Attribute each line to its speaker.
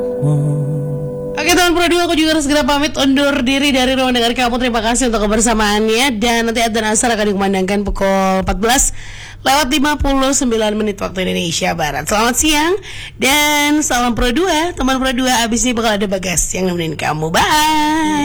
Speaker 1: Oke teman Pro 2, aku juga harus segera pamit undur diri dari ruang dengar kamu. Terima kasih untuk kebersamaannya. Dan nanti adzan asar akan dikumandangkan pukul 14:59 waktu Indonesia Barat. Selamat siang dan salam Pro 2. Teman Pro 2, abis ini bakal ada Bagas yang nemenin kamu. Bye.